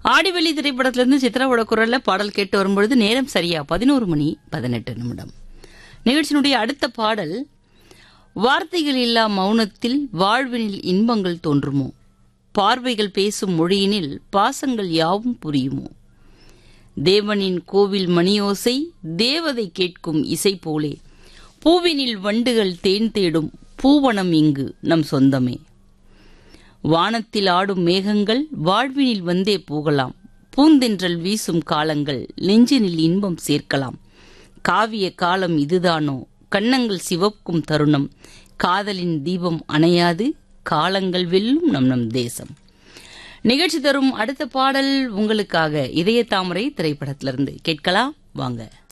ஆடிவெளி திரைப்படத்திலிருந்து சித்ராவோட குரல்ல பாடல் கேட்டு வரும்பொழுது நேரம் சரியா 11:18. நிகழ்ச்சியினுடைய அடுத்த பாடல், வார்த்தைகள் இல்லா மௌனத்தில் வாழ்வினில் இன்பங்கள் தோன்றுமோ, பார்வைகள் பேசும் மொழியினில் பாசங்கள் யாவும் புரியுமோ, தேவனின் கோவில் மணியோசை தேவதை கேட்கும் இசை போலே, பூவினில் வண்டுகள் தேன் தேடும் பூவனம் இங்கு நம் சொந்தமே, வானத்தில் ஆடும் மேகங்கள் வாழ்வினில் வந்தே போகலாம், பூந்தென்றல் வீசும் காலங்கள் நெஞ்சினில் இன்பம் சேர்க்கலாம், காவிய காலம் இதுதானோ கண்ணங்கள் சிவக்கும் தருணம், காதலின் தீபம் அணையாது காலங்கள் வெல்லும் நம் தேசம். நிகழ்ச்சி தரும் அடுத்த பாடல் உங்களுக்காக இதய தாமரை திரைப்படத்திலிருந்து கேட்கலாம் வாங்க.